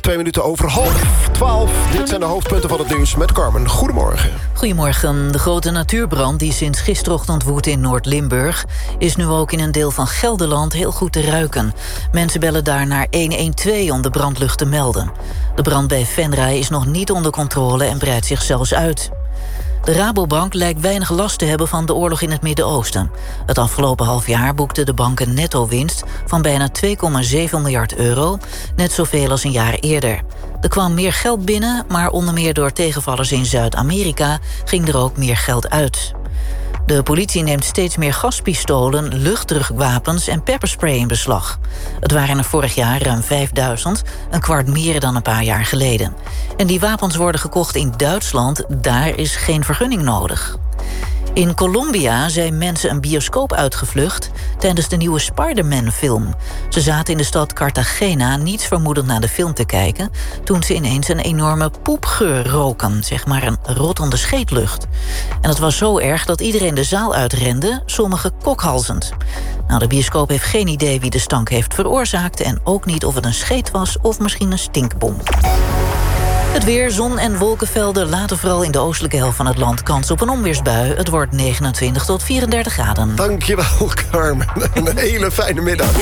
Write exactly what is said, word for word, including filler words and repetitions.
twee minuten over half twaalf. Dit zijn de hoofdpunten van het nieuws met Carmen. Goedemorgen. Goedemorgen. De grote natuurbrand die sinds gisterochtend woedt in Noord-Limburg... is nu ook in een deel van Gelderland heel goed te ruiken. Mensen bellen daar naar honderdtwaalf om de brandlucht te melden. De brand bij Venray is nog niet onder controle en breidt zich zelfs uit. De Rabobank lijkt weinig last te hebben van de oorlog in het Midden-Oosten. Het afgelopen half jaar boekte de bank een netto-winst van bijna twee komma zeven miljard euro, net zoveel als een jaar eerder. Er kwam meer geld binnen, maar onder meer door tegenvallers in Zuid-Amerika ging er ook meer geld uit. De politie neemt steeds meer gaspistolen, luchtdrukwapens en pepperspray in beslag. Het waren er vorig jaar ruim vijfduizend, een kwart meer dan een paar jaar geleden. En die wapens worden gekocht in Duitsland, daar is geen vergunning nodig. In Colombia zijn mensen een bioscoop uitgevlucht tijdens de nieuwe Spider-Man-film. Ze zaten in de stad Cartagena niets vermoedend naar de film te kijken, toen ze ineens een enorme poepgeur roken, zeg maar een rottende scheetlucht. En het was zo erg dat iedereen de zaal uitrende, sommigen kokhalzend. Nou, de bioscoop heeft geen idee wie de stank heeft veroorzaakt en ook niet of het een scheet was of misschien een stinkbom. Het weer, zon en wolkenvelden, later vooral in de oostelijke helft van het land kans op een onweersbui. Het wordt negenentwintig tot vierendertig graden. Dankjewel, Carmen. Een hele fijne middag.